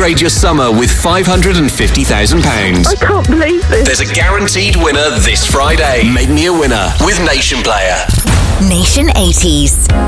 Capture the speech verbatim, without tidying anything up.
Upgrade your summer with five hundred fifty thousand pounds. I can't believe this. There's a guaranteed winner this Friday. Make me a winner with Nation Player. Nation eighties.